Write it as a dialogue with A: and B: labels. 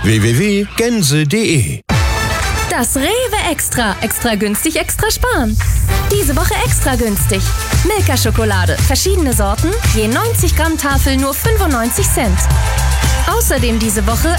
A: www.gänse.de.
B: Das Rewe Extra. Extra günstig, extra sparen. Diese Woche extra günstig. Milka-Schokolade. Verschiedene Sorten. Je 90 Gramm Tafel nur 95 Cent. Außerdem diese Woche